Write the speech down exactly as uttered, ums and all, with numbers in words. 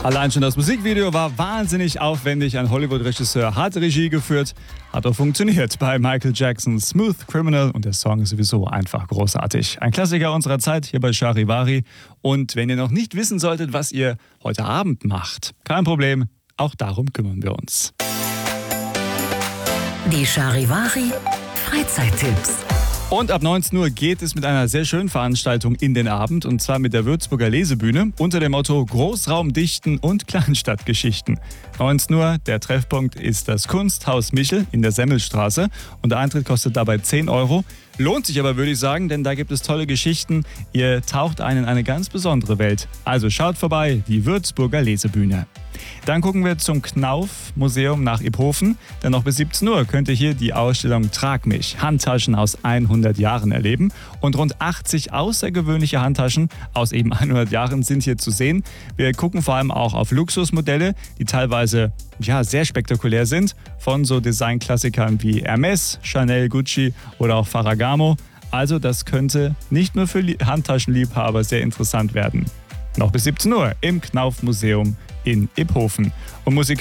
Allein schon das Musikvideo war wahnsinnig aufwendig. Ein Hollywood-Regisseur hat Regie geführt, hat auch funktioniert bei Michael Jacksons Smooth Criminal und der Song ist sowieso einfach großartig. Ein Klassiker unserer Zeit hier bei Charivari. Und wenn ihr noch nicht wissen solltet, was ihr heute Abend macht, kein Problem, auch darum kümmern wir uns. Die Charivari Freizeittipps. Und ab neunzehn Uhr geht es mit einer sehr schönen Veranstaltung in den Abend, und zwar mit der Würzburger Lesebühne unter dem Motto Großraumdichten und Kleinstadtgeschichten. neunzehn Uhr, der Treffpunkt ist das Kunsthaus Michel in der Semmelstraße und der Eintritt kostet dabei zehn Euro. Lohnt sich aber, würde ich sagen, denn da gibt es tolle Geschichten. Ihr taucht ein in eine ganz besondere Welt. Also schaut vorbei, die Würzburger Lesebühne. Dann gucken wir zum Knauf-Museum nach Iphofen, denn noch bis siebzehn Uhr könnt ihr hier die Ausstellung Trag mich, Handtaschen aus hundert Jahren erleben. Und rund achtzig außergewöhnliche Handtaschen aus eben hundert Jahren sind hier zu sehen. Wir gucken vor allem auch auf Luxusmodelle, die teilweise ja, sehr spektakulär sind, von so Designklassikern wie Hermes, Chanel, Gucci oder auch Ferragamo. Also das könnte nicht nur für Handtaschenliebhaber sehr interessant werden. Noch bis siebzehn Uhr im Knauf-Museum in Iphofen. Und Musik